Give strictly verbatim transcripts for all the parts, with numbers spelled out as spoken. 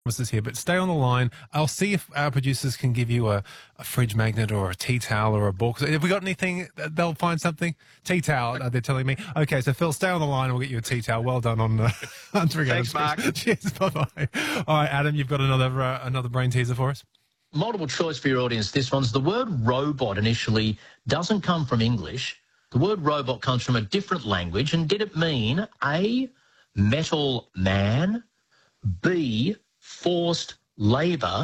Is here, but stay on the line. I'll see if our producers can give you a, a fridge magnet or a tea towel or a book. Have we got anything? They'll find something. Tea towel, uh, they're telling me. Okay, so Phil, stay on the line and we'll get you a tea towel. Well done on uh, answering Thanks, Mark. Cheers, bye-bye. All right, Adam, you've got another uh, another brain teaser for us? Multiple choice for your audience. This one's the word robot initially doesn't come from English. The word robot comes from a different language. And did it mean A, metal man, B, forced labour,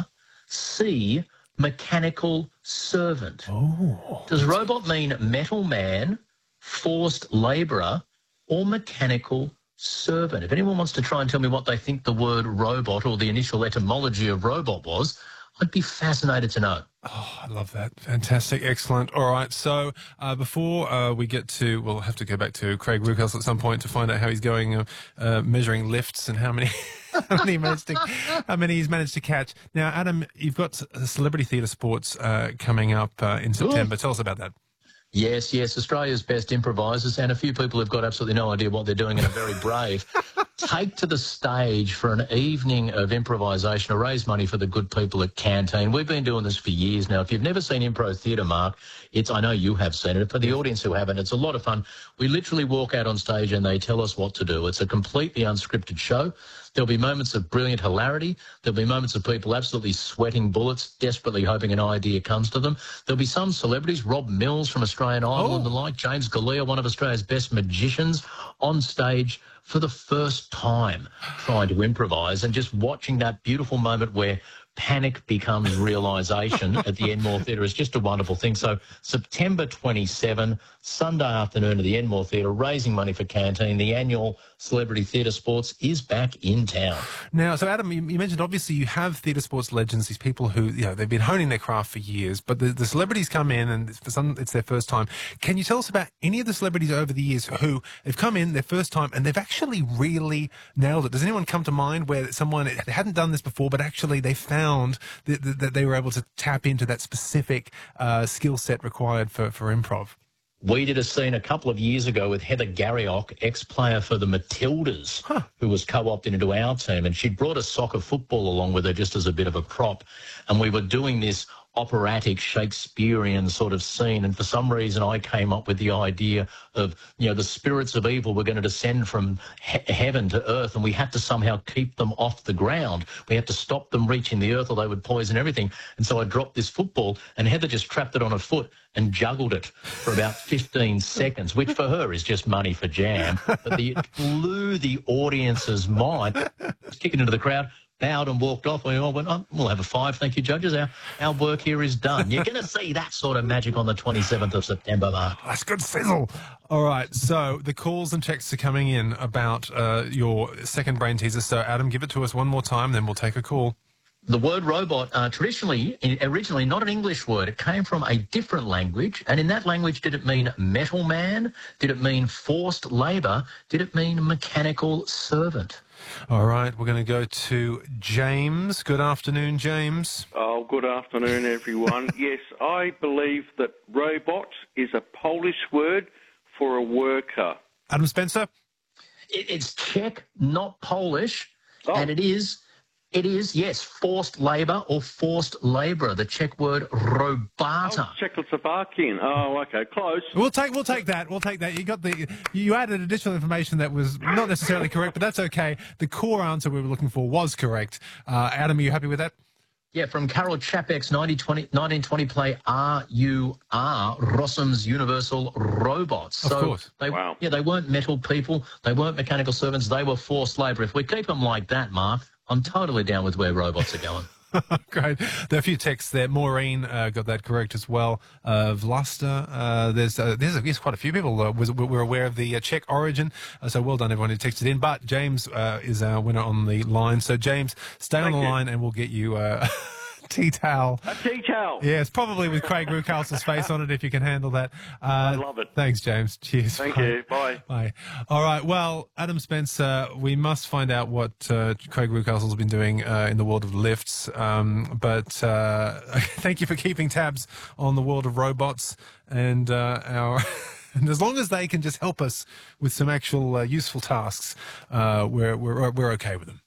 C, mechanical servant? Oh. Does robot mean metal man, forced labourer, or mechanical servant? If anyone wants to try and tell me what they think the word robot or the initial etymology of robot was, I'd be fascinated to know. Oh, I love that. Fantastic. Excellent. All right. So uh, before uh, we get to, we'll have to go back to Craig Rucastle at some point to find out how he's going uh, uh, measuring lifts and how many how many, he managed to, how many he's managed to catch. Now, Adam, you've got Celebrity Theatre Sports uh, coming up uh, in September. Ooh. Tell us about that. Yes, yes, Australia's best improvisers, and a few people who've got absolutely no idea what they're doing and are very brave, take to the stage for an evening of improvisation to raise money for the good people at Canteen. We've been doing this for years now. If you've never seen improv theatre, Mark, it's, I know you have seen it, for the audience who haven't, it's a lot of fun. We literally walk out on stage and they tell us what to do. It's a completely unscripted show. There'll be moments of brilliant hilarity. There'll be moments of people absolutely sweating bullets, desperately hoping an idea comes to them. There'll be some celebrities, Rob Mills from Australian Idol Oh. and the like, James Galea, one of Australia's best magicians, on stage for the first time trying to improvise, and just watching that beautiful moment where panic becomes realisation at the Enmore Theatre is just a wonderful thing. So September twenty-seventh, Sunday afternoon at the Enmore Theatre, raising money for Canteen. The annual Celebrity Theatre Sports is back in town. Now, so Adam, you, you mentioned obviously you have theatre sports legends, these people who, you know, they've been honing their craft for years, but the, the celebrities come in and for some it's their first time. Can you tell us about any of the celebrities over the years who have come in their first time and they've actually really nailed it? Does anyone come to mind where someone, they hadn't done this before, but actually they found that, that they were able to tap into that specific uh, skill set required for, for improv? We did a scene a couple of years ago with Heather Garriock, ex-player for the Matildas, huh. who was co-opted into our team, and she'd brought a soccer football along with her just as a bit of a prop, and we were doing this operatic Shakespearean sort of scene, and for some reason I came up with the idea of, you know, the spirits of evil were going to descend from he heaven to earth, and we had to somehow keep them off the ground. We had to stop them reaching the earth or they would poison everything. And so I dropped this football and Heather just trapped it on her foot and juggled it for about fifteen seconds, which for her is just money for jam. But the, it blew the audience's mind. Just kicking into the crowd, bowed and walked off. We all went, oh, we'll have a five, thank you, judges. Our, our work here is done. You're going to see that sort of magic on the twenty-seventh of September, Mark. That's good sizzle. All right, so the calls and texts are coming in about uh, your second brain teaser. So, Adam, give it to us one more time, then we'll take a call. The word robot, uh, traditionally, originally not an English word. It came from a different language. And in that language, did it mean metal man? Did it mean forced labour? Did it mean mechanical servant? All right, we're going to go to James. Good afternoon, James. Oh, good afternoon, everyone. Yes, I believe that robot is a Polish word for a worker. Adam Spencer? It, it's Czech, not Polish, oh. and it is... It is, yes, forced labour or forced labourer, the Czech word robota. Oh, Czechoslovakian. Oh, okay, close. We'll take we'll take that. We'll take that. You got the you added additional information that was not necessarily correct, but that's okay. The core answer we were looking for was correct. Uh, Adam, are you happy with that? Yeah, from Karol Čapek's nineteen twenty play R U R, Rossum's Universal Robots. Of so course. They, wow. Yeah, they weren't metal people. They weren't mechanical servants. They were forced labour. If we keep them like that, Mark, I'm totally down with where robots are going. Great. There are a few texts there. Maureen uh, got that correct as well. Uh, Vlasta, uh, there's uh, there's, there's quite a few people uh, was, were aware of the uh, Czech origin. Uh, so well done everyone who texted in. But James uh, is our winner on the line. So James, stay Thank on the you. line and we'll get you uh, tea towel. A tea towel. Yes, probably with Craig Rucastle's face on it if you can handle that. Uh, I love it. Thanks, James. Cheers. Thank Bye. you. Bye. Bye. All right. Well, Adam Spencer, we must find out what uh, Craig Rucastle's been doing uh, in the world of lifts. Um, but uh, thank you for keeping tabs on the world of robots and uh, our. And as long as they can just help us with some actual uh, useful tasks, uh, we're we're we're okay with them.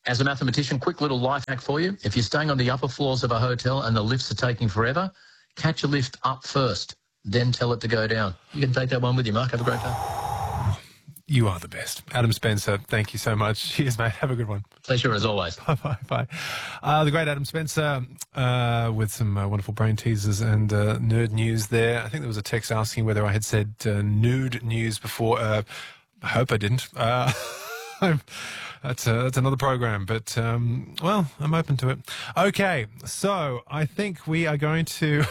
As a mathematician, quick little life hack for you. If you're staying on the upper floors of a hotel and the lifts are taking forever, catch a lift up first, then tell it to go down. You can take that one with you, Mark. Have a great day. You are the best. Adam Spencer, thank you so much. Cheers, mate. Have a good one. Pleasure as always. Bye, bye, bye. Uh, the great Adam Spencer uh, with some uh, wonderful brain teasers and uh, nerd news there. I think there was a text asking whether I had said uh, nude news before. Uh, I hope I didn't. Uh, that's, uh, that's another program, but, um, well, I'm open to it. Okay, so I think we are going to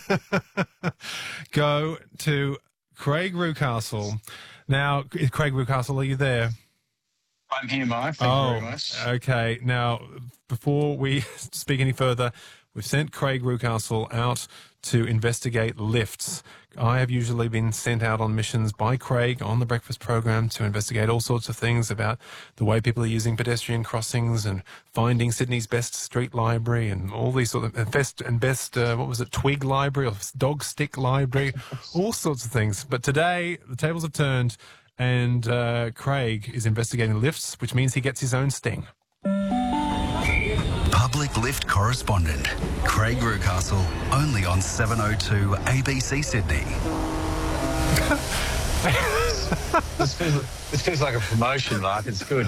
go to Craig Rucastle. Now, Craig Rucastle, are you there? I'm here, Mark. Thank oh, you very much. Okay. Now, before we speak any further, we've sent Craig Rucastle out to investigate lifts. I have usually been sent out on missions by Craig on the breakfast program to investigate all sorts of things about the way people are using pedestrian crossings and finding Sydney's best street library and all these sort of and best and best uh, what was it, twig library or dog stick library, all sorts of things. But today the tables have turned, and uh, Craig is investigating lifts, which means he gets his own sting. Public lift correspondent, Craig Rucastle, only on seven oh two A B C Sydney. This feels, this feels like a promotion, Mark. It's good.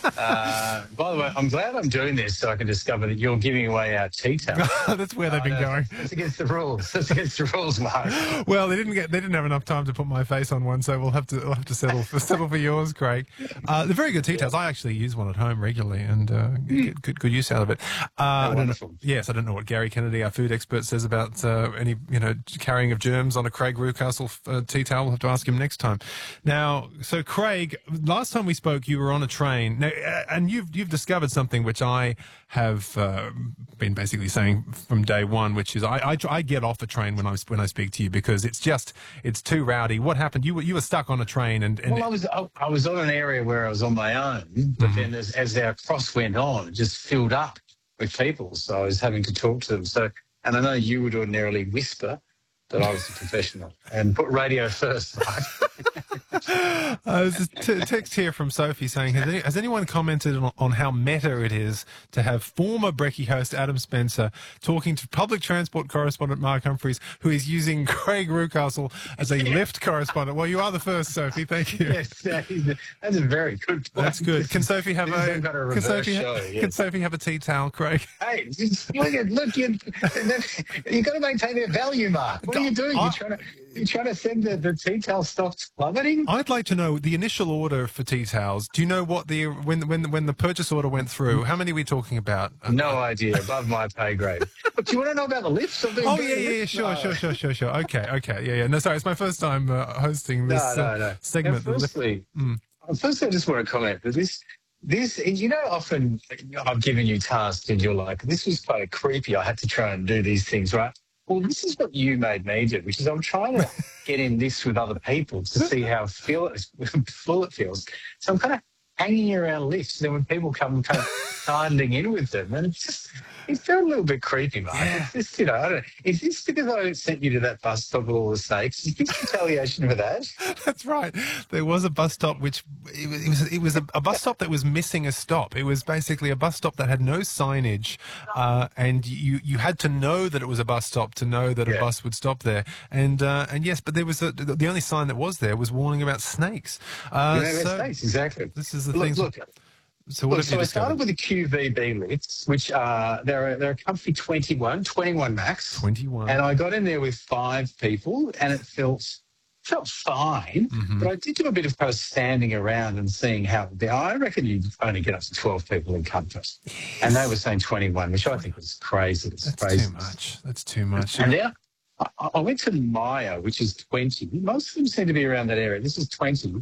Uh, by the way, I'm glad I'm doing this so I can discover that you're giving away our tea towel. That's where they've been no, going. That's against the rules. That's against the rules, Mark. Well, they didn't get. They didn't have enough time to put my face on one, so we'll have to. We'll have to settle for settle for yours, Craig. Uh, they're very good tea towels. I actually use one at home regularly and uh, get good good use out of it. Uh, I don't wonderful. know, yes, I don't know what Gary Kennedy, our food expert, says about uh, any you know carrying of germs on a Craig Rucastle uh, tea towel. We'll have to ask him next time. Now, so Craig, last time we spoke, you were on a train, now, uh, and you've you've discovered something which I have uh, been basically saying from day one, which is I, I I get off a train when I when I speak to you because it's just it's too rowdy. What happened? You were you were stuck on a train, and, and Well, I was I, I was on an area where I was on my own, but Mhm. then as, as our cross went on, it just filled up with people. So I was having to talk to them. So, and I know you would ordinarily whisper, but I was a professional and put radio first. Right? Uh, there's a t- text here from Sophie saying, has, any, has anyone commented on, on how meta it is to have former Brekkie host Adam Spencer talking to public transport correspondent Mark Humphries, who is using Craig Rucastle as a lift correspondent? Well, you are the first, Sophie. Thank you. Yes, that is a, that's a very good point. That's good. Can Sophie have This a, is kind of a can reverse Sophie, show, ha- yes. can Sophie have a tea towel, Craig? Hey, just look at look you. You got to maintain their value, Mark. What are you doing? I- You're trying to you're trying to send the, the tea towel stocks plummeting. I'd like to know the initial order for tea towels. Do you know what the when when when the purchase order went through? How many are we talking about? No idea. Above my pay grade. But do you want to know about the lifts? I've been Oh doing yeah, yeah, yeah, lifts? sure, No. sure, sure, sure, sure. Okay, okay, yeah, yeah. No, sorry, it's my first time uh, hosting this No, no, uh, no. segment. Now, firstly, Mm. firstly, I just want to comment that this, this, you know, often I've given you tasks and you're like, this was kind of creepy. I had to try and do these things, right? Well, this is what you made me do, which is I'm trying to get in this with other people to see how feel it, full it feels. So I'm kind of hanging around lifts. Then when people come, kind of sidling in with them, and it's just, it felt a little bit creepy, Mark. Yeah. It's just, you know, I don't, is this because I sent you to that bus stop with all the snakes? Is this retaliation for that? That's right. There was a bus stop which it was it was, it was a, a bus stop that was missing a stop. It was basically a bus stop that had no signage, uh, and you you had to know that it was a bus stop to know that a Yeah. bus would stop there. And uh, and yes, but there was a, the only sign that was there was warning about snakes. Uh, Yeah, so snakes, exactly. this is the Look, things. look, So what Look, have so you I started discovered? with the Q V B lifts, which are they're a, they're a comfy twenty-one, twenty-one max, Twenty-one. and I got in there with five people, and it felt felt fine. Mhm. But I did do a bit of kind of standing around and seeing how. I reckon you only get up to twelve people in comfort, and they were saying twenty-one, which I think was crazy. It's That's crazy. too much. That's too much. And now I, I went to Maya, which is twenty. Most of them seem to be around that area. This is twenty.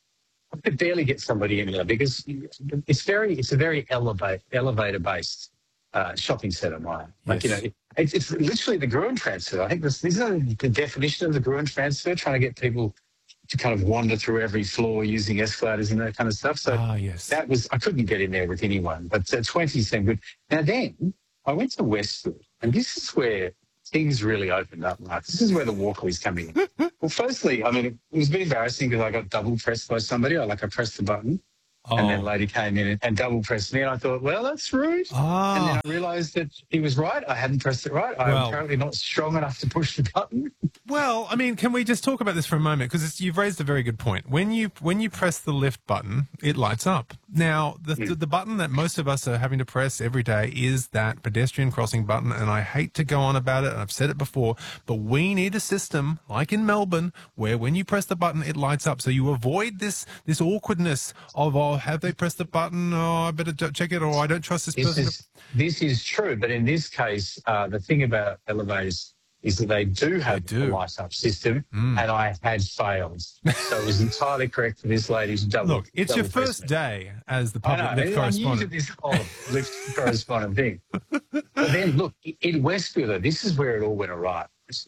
I could barely get somebody in there because it's very, it's a very elevate, elevator based uh, shopping centre, Maya. Like, Yes. you know, it, it's, it's literally the Gruen transfer. I think this, this is the definition of the Gruen transfer, trying to get people to kind of wander through every floor using escalators and that kind of stuff. So Ah, yes. that was, I couldn't get in there with anyone, but uh, twenty seemed good. Now then, I went to Westwood, and this is where things really opened up, Mark. This is where the walkways come in. Well, firstly, I mean, it was a bit embarrassing because I got double pressed by somebody. I like I pressed the button, And then Oh. lady came in and, and double pressed me, and I thought, well, that's rude. Ah. And then I realised that he was right. I hadn't pressed it right. I'm Well- apparently not strong enough to push the button. Well, I mean, can we just talk about this for a moment? Because you've raised a very good point. When you when you press the lift button, it lights up. Now, the, the the button that most of us are having to press every day is that pedestrian crossing button, and I hate to go on about it, and I've said it before, but we need a system like in Melbourne where when you press the button, it lights up, so you avoid this this awkwardness of, oh, have they pressed the button? Oh, I better d- check it, or I don't trust this This person. is, this is true, but in this case, uh, the thing about elevators is that they do have They do. a light-up system, Mm. and I had failed. So it was entirely correct for this lady to double. Look, it's your double press first me. day as the I public know, lift I'm used to correspondent. this whole lift correspondent thing. But then, look, in Westfield, this is where it all went awry.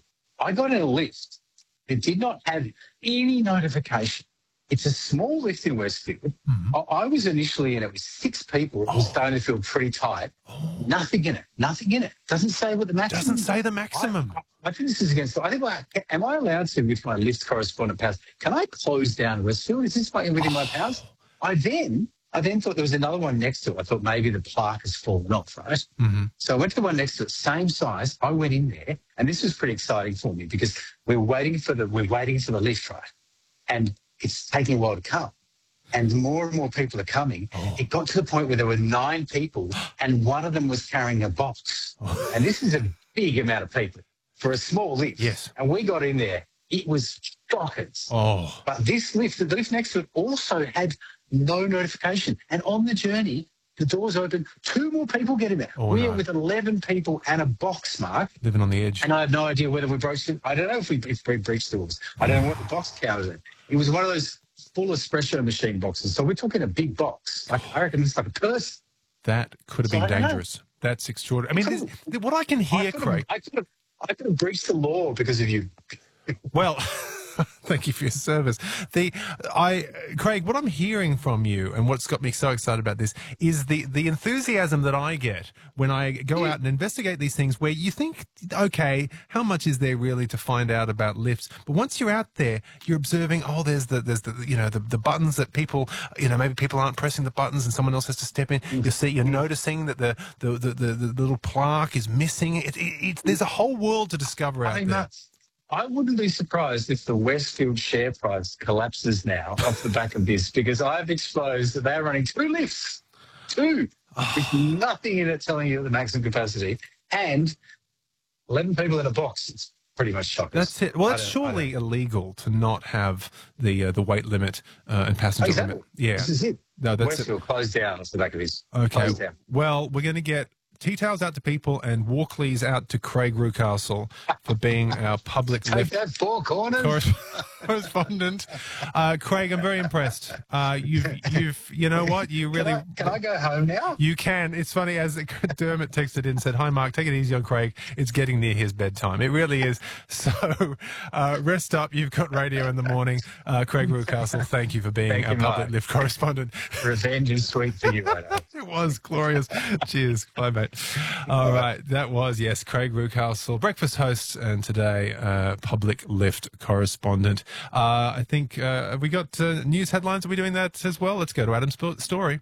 I got in a lift that did not have any notification. It's a small lift in Westfield. Mm-hmm. I, I was initially in it with six people. It was starting to feel pretty tight. Nothing in it. Nothing in it. Doesn't say what the maximum Doesn't is. say the maximum. I, I think this is against. I think. Like, am I allowed to, with my lift correspondent powers? Can I close down Westfield? Is this my, within my powers? I then, I then thought there was another one next to it. I thought maybe the plaque has fallen off, right? Mm-hmm. So I went to the one next to it, same size. I went in there, and this was pretty exciting for me because we're waiting for the we're waiting for the lift, right? And it's taking a while to come. And more and more people are coming. Oh. It got to the point where there were nine people, and one of them was carrying a box. And this is a big amount of people for a small lift. Yes. And we got in there. It was shockers. Oh, But this lift, the lift next to it, also had no notification. And on the journey, the doors open. Two more people get in there. Oh, We're no. with eleven people and a box, Mark. living on the edge. And I have no idea whether we broached it. I don't know if we, if we breached the rules. I don't know what the box counted it. It was one of those full espresso machine boxes. So we're talking a big box. Like, I reckon it's like a purse. That could have So been I don't know. dangerous. That's extraordinary. I mean, this, what I can I hear, could, Craig. have, I, could have, I could have breached the law because of you. Well, thank you for your service. The I, Craig, what I'm hearing from you and what's got me so excited about this is the the enthusiasm that I get when I go out and investigate these things. Where you think, okay, how much is there really to find out about lifts? But once you're out there, you're observing. Oh, there's the there's the you know the, the buttons that people you know maybe people aren't pressing the buttons and someone else has to step in. You see, you're noticing that the the the, the, the little plaque is missing. It, it, it, there's a whole world to discover out I mean, there. that's, I wouldn't be surprised if the Westfield share price collapses now off the back of this, because I've exposed that they're running two lifts, two, with nothing in it telling you the maximum capacity, and eleven people in a box. It's pretty much shocking. That's it. Well, I it's don't- I surely illegal to not have the uh, the weight limit uh, and passenger Exactly. limit. Yeah. This is it. No, that's it. Westfield closed down off the back of this. Okay. Closed down. Well, we're going to get tea towels out to people and Walkleys out to Craig Rucastle for being our public Take lift that four corners. corres- correspondent. Uh, Craig, I'm very impressed. Uh, you've, you've, you know what? You Can really. I, can I go home now? You can. It's funny, as Dermot texted in and said, "Hi, Mark, take it easy on Craig. It's getting near his bedtime." It really is. So uh, rest up. You've got radio in the morning. Uh, Craig Rucastle, thank you for being Thank our you, public Mark. lift correspondent. Revenge is sweet for you right now. It was glorious. Cheers. Bye, mate. All right. That was, yes, Craig Rucastle, breakfast host, and today, uh, public lift correspondent. Uh, I think, uh, have we got uh, news headlines? Are we doing that as well? Let's go to Adam's story.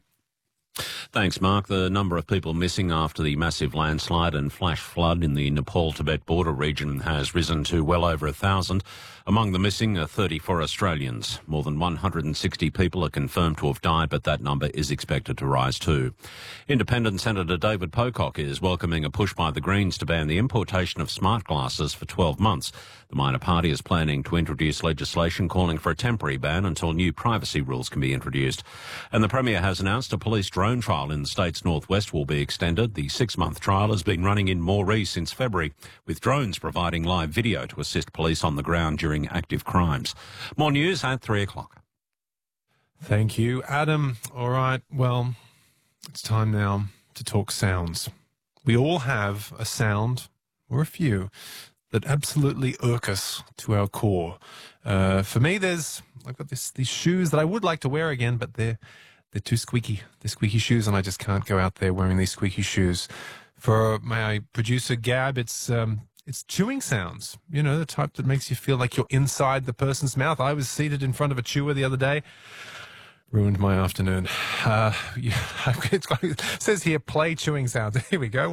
Thanks, Mark. The number of people missing after the massive landslide and flash flood in the Nepal-Tibet border region has risen to well over a thousand. Among the missing are thirty-four Australians. More than one hundred sixty people are confirmed to have died, but that number is expected to rise too. Independent Senator David Pocock is welcoming a push by the Greens to ban the importation of smart glasses for twelve months. The minor party is planning to introduce legislation calling for a temporary ban until new privacy rules can be introduced. And the Premier has announced a police drone trial in the state's northwest will be extended. The six-month trial has been running in Moree since February, with drones providing live video to assist police on the ground during active crimes. More news at three o'clock. Thank you, Adam. All right. Well, it's time now to talk sounds. We all have a sound, or a few, that absolutely irk us to our core. Uh, for me, there's I've got this these shoes that I would like to wear again, but they're they're too squeaky. They're squeaky shoes, and I just can't go out there wearing these squeaky shoes. For my producer Gab, it's um, it's chewing sounds. You know, the type that makes you feel like you're inside the person's mouth. I was seated in front of a chewer the other day, Ruined my afternoon. Uh, yeah, it's got, it says here, play chewing sounds. Here we go.